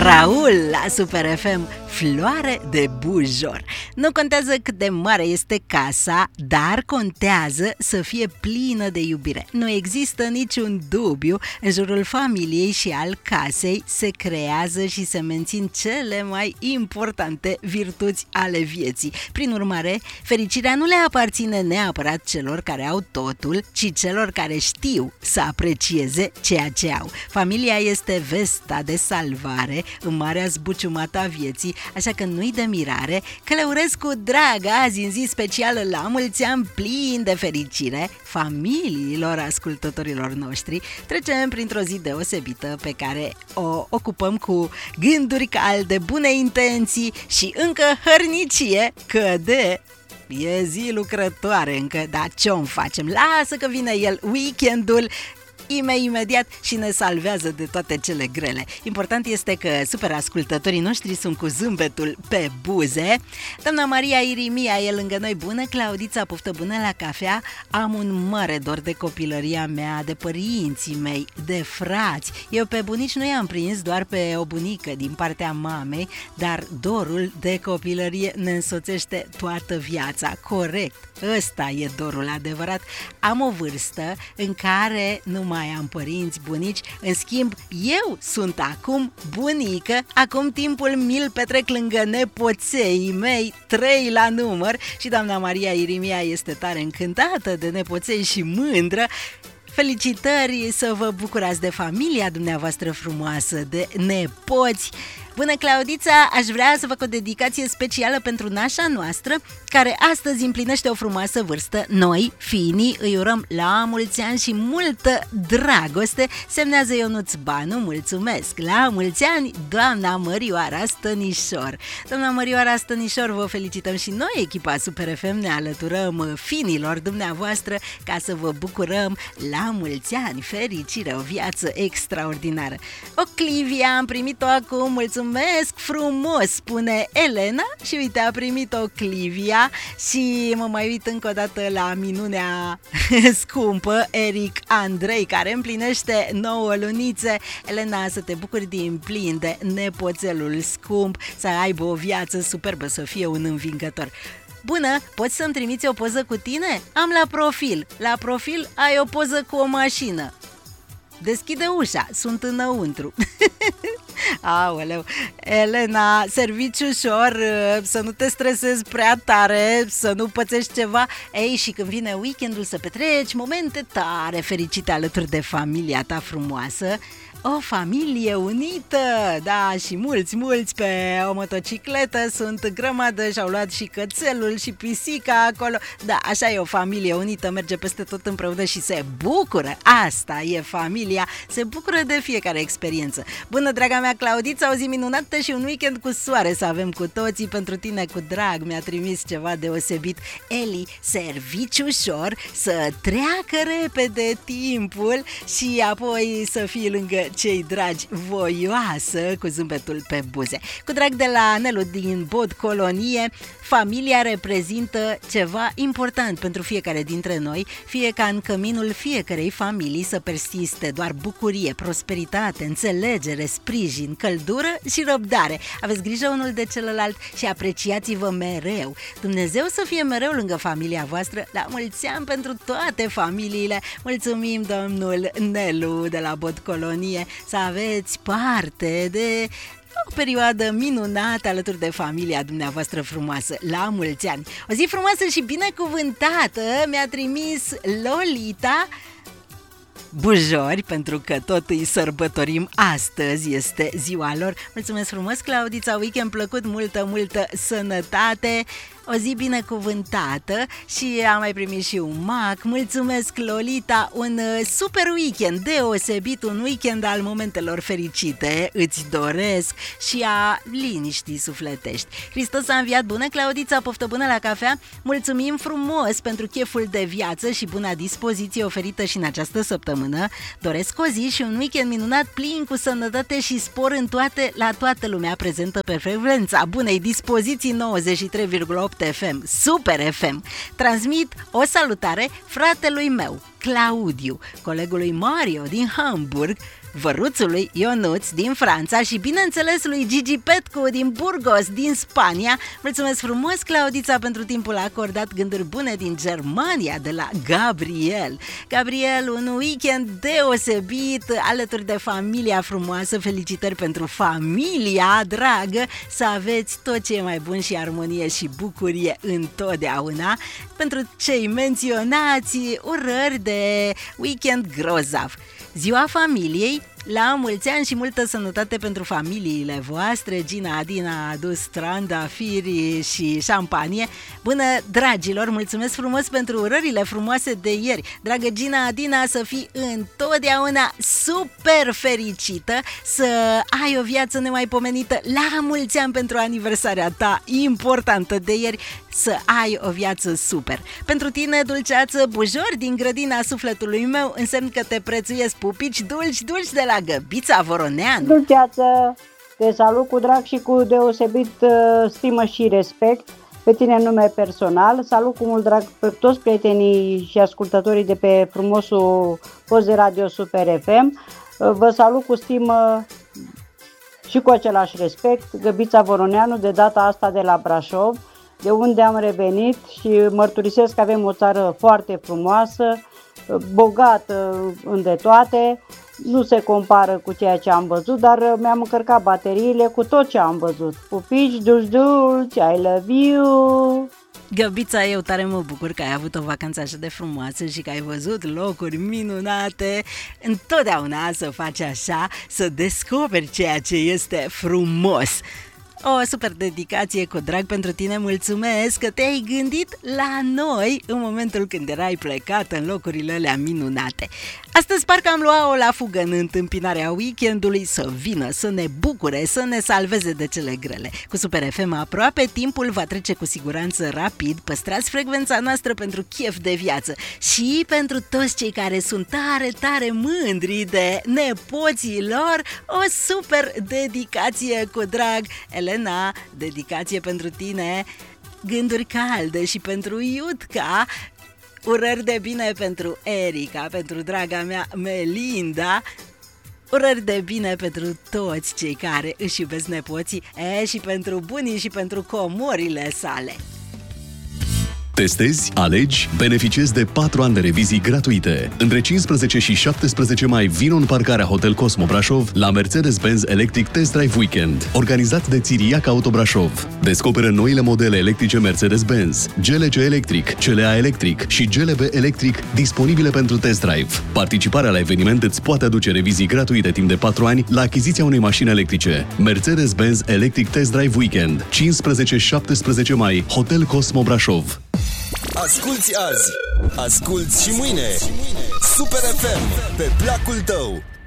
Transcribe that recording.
Raul la Super FM, floare de bujor. Nu contează cât de mare este casa, dar contează să fie plină de iubire. Nu există niciun dubiu, în jurul familiei și al casei se creează și se mențin cele mai importante virtuți ale vieții. Prin urmare, fericirea nu le aparține neapărat celor care au totul, ci celor care știu să aprecieze ceea ce au. Familia este vesta de salvare în marea zbuciumată a vieții, așa că nu-i de mirare că le urez cu drag azi în zi specială la mulți ani plin de fericire familiilor ascultătorilor noștri. Trecem printr-o zi deosebită pe care o ocupăm cu gânduri calde, bune intenții și încă hărnicie, că e zi lucrătoare încă, dar ce-o facem? Lasă că vine el, weekendul, imediat și ne salvează de toate cele grele. Important este că super ascultătorii noștri sunt cu zâmbetul pe buze. Doamna Maria Irimia e lângă noi. Bună, Claudița, poftă bună la cafea. Am un mare dor de copilăria mea, de părinții mei, de frați. Eu pe bunici nu i-am prins, doar pe o bunică din partea mamei, dar dorul de copilărie ne însoțește toată viața. Corect, ăsta e dorul adevărat. Am o vârstă în care nu mai am părinți, bunici, în schimb, eu sunt acum bunică, acum timpul mi-l petrec lângă nepoței mei, 3 la număr, și doamna Maria Irimia este tare încântată de nepoței și mândră. Felicitări, să vă bucurați de familia dumneavoastră frumoasă, de nepoți. Bună, Claudița, aș vrea să fac o dedicație specială pentru nașa noastră, care astăzi împlinește o frumoasă vârstă. Noi, fiinii, îi urăm la mulți ani și multă dragoste. Semnează Ionuț Banu, mulțumesc. La mulți ani, doamna Mărioara Stănișor. Doamna Mărioara Stănișor, vă felicităm și noi, echipa Super FM, ne alăturăm fiinilor dumneavoastră ca să vă bucurăm la mulți ani, fericire, o viață extraordinară. O Clivia, am primit-o acum, mulțumesc frumos, spune Elena, și uite, a primit-o Clivia și mă mai uit încă o dată la minunea scumpă Eric Andrei, care împlinește 9 lunițe. Elena, să te bucuri din plin de nepoțelul scump, să aibă o viață superbă, să fie un învingător. Bună, poți să-mi trimiți o poză cu tine? Am la profil. La profil ai o poză cu o mașină. Deschide ușa, sunt înăuntru. Aoleu, Elena, servici ușor, să nu te stresezi prea tare, să nu pățești ceva. Ei, și când vine weekendul să petreci momente tare fericite alături de familia ta frumoasă. O familie unită, da, și mulți pe o motocicletă, sunt grămadă, și-au luat și cățelul și pisica acolo. Da, așa e, o familie unită, merge peste tot împreună și se bucură. Asta e familia, se bucură de fiecare experiență. Bună, draga mea Claudița, o zi minunată și un weekend cu soare să avem cu toții. Pentru tine cu drag mi-a trimis ceva deosebit Eli, servici ușor, să treacă repede timpul și apoi să fii lângă cei dragi, voioasă, cu zâmbetul pe buze. Cu drag de la Nelu din Bod Colonie. Familia reprezintă ceva important pentru fiecare dintre noi, fie ca în căminul fiecarei familii să persiste doar bucurie, prosperitate, înțelegere, sprijin, căldură și răbdare. Aveți grijă unul de celălalt și apreciați-vă mereu. Dumnezeu să fie mereu lângă familia voastră. La mulți ani pentru toate familiile. Mulțumim, domnul Nelu de la Bod Colonie. Să aveți parte de o perioadă minunată alături de familia dumneavoastră frumoasă. La mulți ani! O zi frumoasă și binecuvântată mi-a trimis Lolita bujori, pentru că tot îi sărbătorim astăzi, este ziua lor. Mulțumesc frumos, Claudița, weekend plăcut, multă sănătate, o zi binecuvântată și am mai primit și un mac. Mulțumesc, Lolita, un super weekend deosebit, un weekend al momentelor fericite îți doresc și a liniștii sufletești. Hristos a înviat. Bună, Claudița, poftă bună la cafea. Mulțumim frumos pentru cheful de viață și buna dispoziție oferită și în această săptămână. Doresc o zi și un weekend minunat, plin cu sănătate și spor la toată lumea prezentă pe frecvența bunei dispoziții 93,8 FM, Super FM. Transmit o salutare fratelui meu, Claudiu, colegului Mario din Hamburg, Văruțului Ionuț din Franța și bineînțeles lui Gigi Petcu din Burgos, din Spania. Mulțumesc frumos, Claudița, pentru timpul acordat. Gânduri bune din Germania, de la Gabriel. Gabriel, un weekend deosebit alături de familia frumoasă. Felicitări pentru familia dragă, să aveți tot ce e mai bun și armonie și bucurie întotdeauna. Pentru cei menționați, urări de weekend grozav. Ziua familiei, la mulți ani și multă sănătate pentru familiile voastre. Gina Adina a adus trandafiri și șampanie. Bună, dragilor, mulțumesc frumos pentru urările frumoase de ieri. Dragă Gina Adina, să fii întotdeauna super fericită, să ai o viață nemaipomenită. La mulți ani pentru aniversarea ta importantă de ieri, să ai o viață super. Pentru tine, Dulceață Bujor, din grădina sufletului meu, însemn că te prețuiesc, pupici dulci de la Găbița Voroneanu. Dulceață, te salut cu drag și cu deosebit stimă și respect pe tine în nume personal. Salut cu mult drag pe toți prietenii și ascultătorii de pe frumosul post de radio Super FM. Vă salut cu stimă și cu același respect, Găbița Voroneanu, de data asta de la Brașov, de unde am revenit și mărturisesc că avem o țară foarte frumoasă, bogată în de toate. Nu se compară cu ceea ce am văzut, dar mi-am încărcat bateriile cu tot ce am văzut. Pupici dulci, I love you! Găbița, eu tare mă bucur că ai avut o vacanță așa de frumoasă și că ai văzut locuri minunate. Întotdeauna să faci așa, să descoperi ceea ce este frumos. O super dedicație cu drag pentru tine, mulțumesc că te-ai gândit la noi în momentul când erai plecat în locurile alea minunate. Astăzi parcă am luat-o la fugă în întâmpinarea weekendului, să vină, să ne bucure, să ne salveze de cele grele. Cu Super FM aproape, timpul va trece cu siguranță rapid. Păstrați frecvența noastră pentru chef de viață și pentru toți cei care sunt tare mândri de nepoții lor, o super dedicație cu drag. Elena, dedicație pentru tine, gânduri calde și pentru Iutca. Urări de bine pentru Erica, pentru draga mea Melinda. Urări de bine pentru toți cei care își iubesc nepoții, și pentru bunii și pentru comorile sale. Testezi, alegi, beneficiezi de 4 ani de revizii gratuite. Între 15 și 17 mai vino în parcarea Hotel Cosmo Brașov la Mercedes-Benz Electric Test Drive Weekend, organizat de Țiriac Auto Brașov. Descoperă noile modele electrice Mercedes-Benz, GLC Electric, CLA Electric și GLB Electric disponibile pentru test drive. Participarea la eveniment îți poate aduce revizii gratuite timp de 4 ani la achiziția unei mașini electrice. Mercedes-Benz Electric Test Drive Weekend, 15-17 mai, Hotel Cosmo Brașov. Asculți azi, asculți și mâine. Super FM, pe placul tău.